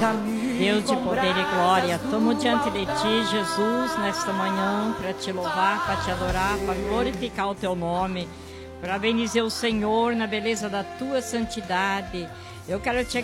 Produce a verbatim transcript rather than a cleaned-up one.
Deus de poder e glória, estamos diante de Ti, Jesus, nesta manhã, para Te louvar, para Te adorar, para glorificar o Teu nome, para bendizer o Senhor na beleza da Tua santidade. Eu quero Te